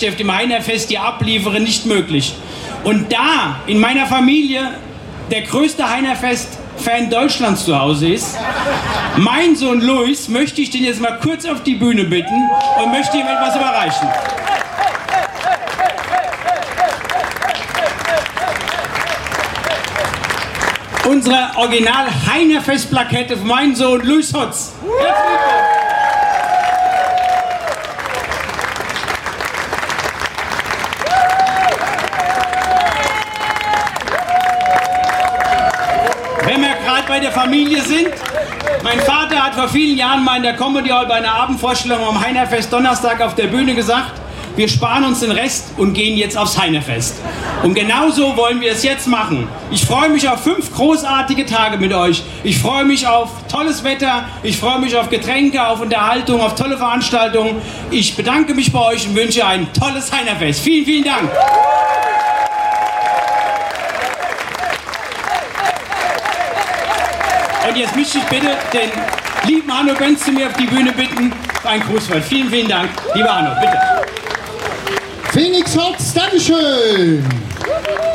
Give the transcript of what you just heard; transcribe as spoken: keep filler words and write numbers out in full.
ich auf dem Heinerfest hier abliefere, nicht möglich. Und da in meiner Familie der größte Heinerfest-Fan Deutschlands zu Hause ist, mein Sohn Luis, möchte ich den jetzt mal kurz auf die Bühne bitten und möchte ihm etwas überreichen. Unsere original Heinerfest-Plakette von meinem Sohn Luis Hotz. Wenn wir gerade bei der Familie sind, mein Vater hat vor vielen Jahren mal in der Comedy Hall bei einer Abendvorstellung am Heinerfest Donnerstag auf der Bühne gesagt, wir sparen uns den Rest und gehen jetzt aufs Heinerfest. Und genauso wollen wir es jetzt machen. Ich freue mich auf fünf großartige Tage mit euch. Ich freue mich auf tolles Wetter, ich freue mich auf Getränke, auf Unterhaltung, auf tolle Veranstaltungen. Ich bedanke mich bei euch und wünsche ein tolles Heinerfest. Vielen, vielen Dank. Und jetzt möchte ich bitte den lieben Hanno Benz zu mir auf die Bühne bitten für ein Grußwort. Vielen, vielen Dank. Lieber Hanno, bitte. Phoenix Hotz, Dankeschön.